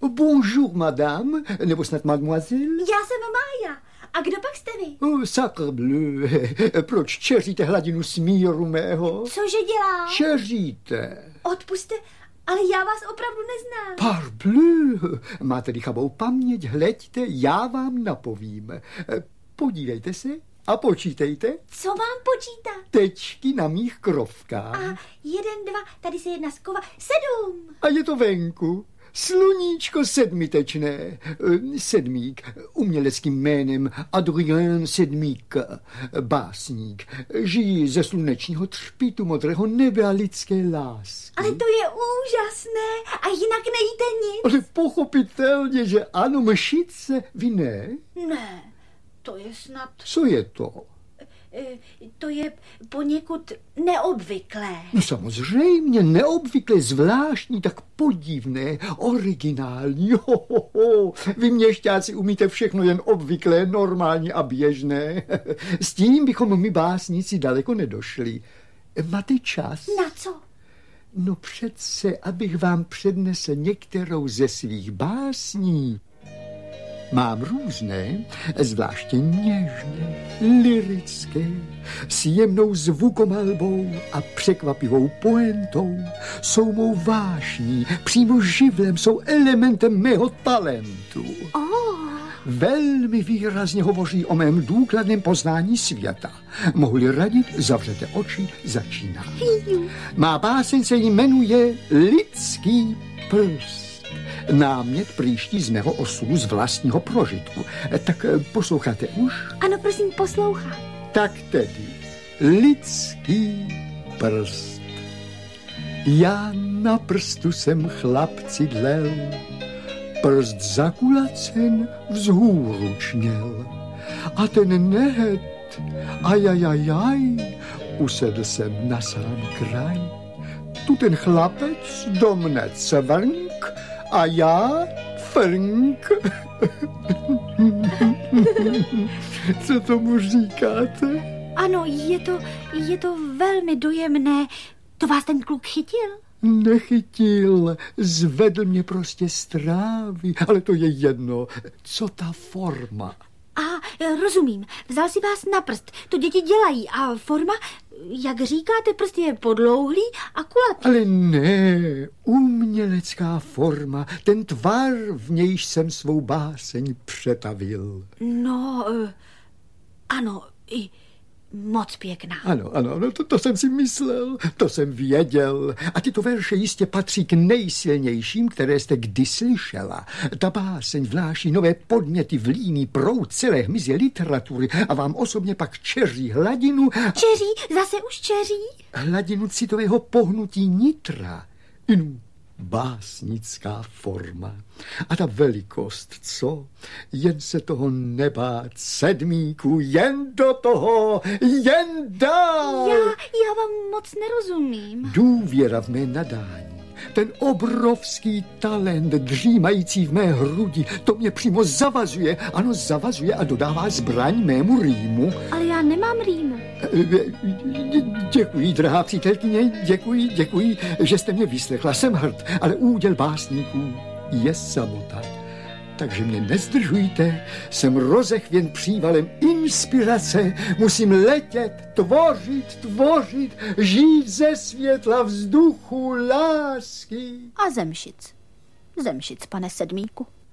Bonjour, madame, nebo snad mademoiselle? Já jsem Mája. A kdo pak jste vy? Sacre bleu, proč čeříte hladinu smíru mého? Cože dělá? Čeříte. Odpuste, ale já vás opravdu neznám. Parbleu, máte chabou paměť, hleďte, já vám napovím. Podívejte se a počítejte. Co mám počítat? Tečky na mých krovkách. A 1, 2, tady se jedna skova, 7. A je to venku. Sluníčko sedmitečné. Sedmík, uměleckým jménem Adrien Sedmík, básník. Žijí ze slunečního třpitu, modrého nebe a lidské lásky. Ale to je úžasné a jinak nejíte nic. Ale pochopitelně, že ano, mšice, vy ne? Ne, to je snad... Co je to? To je poněkud neobvyklé. No samozřejmě, neobvyklé, zvláštní, tak podivné, originální. Vy měšťáci umíte všechno jen obvyklé, normální a běžné. S tím bychom my básníci daleko nedošli. Máte čas? Na co? No přece, abych vám přednesl některou ze svých básní. Mám různé, zvláště něžné, lyrické, s jemnou zvukomalbou a překvapivou pointou. Jsou mou vášní, přímo živlem, jsou elementem mého talentu. Velmi výrazně hovoří o mém důkladném poznání světa. Mohu-li radit, zavřete oči, začíná. Má báseň se jmenuje Lidský prst. Námět příští z mého osudu, z vlastního prožitku. Tak posloucháte už? Ano, prosím, poslouchám. Tak tedy, lidský prst. Já na prstu jsem chlapci dlel, prst zakulacen vzhůru čněl. A ten nehet, ajajajaj, usedl jsem na sám kraj. Tu ten chlapec do mne cvrnk, a já frnk. Co tomu říkáte? Ano, je to velmi dojemné. To vás ten kluk chytil? Nechytil, zvedl mě prostě z trávy, ale to je jedno. Co ta forma? Rozumím, vzal si vás na prst, to děti dělají a forma, jak říkáte, prst je podlouhlý a kulatý. Ale ne, umělecká forma, ten tvar, v nějž jsem svou báseň přetavil. No, ano, moc pěkná. Ano, to jsem si myslel, to jsem věděl. A tyto verše jistě patří k nejsilnějším, které jste kdy slyšela. Ta báseň vnáší nové podněty v líný proud celé hmyzě literatury a vám osobně pak čeří hladinu... Čeří? Zase už čeří? Hladinu citového pohnutí nitra. Inu básnická forma. A ta velikost, co? Jen se toho nebát, sedmíku, jen do toho, jen dál. Já vám moc nerozumím. Důvěra v mé nadání, ten obrovský talent dřímající v mé hrudi, to mě přímo zavazuje, ano, zavazuje a dodává zbraň mému rýmu. Ale já nemám rýmu. Děkuji, drahá přítelkyně, děkuji, že jste mě vyslechla. Jsem hrd, ale úděl básníků je samota. Takže mě nezdržujte, jsem rozechvěn přívalem inspirace, musím letět, tvořit, žít ze světla vzduchu lásky. A zemšic, pane Sedmíku.